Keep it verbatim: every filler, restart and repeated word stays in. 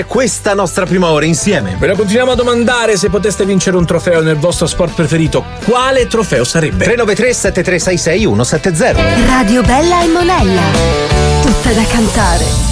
questa nostra prima ora insieme. Ve lo continuiamo a domandare: se poteste vincere un trofeo nel vostro sport preferito, quale trofeo sarebbe? tre nove tre sette tre sei sei uno sette zero. Radio Bella e Monella, tutta da cantare.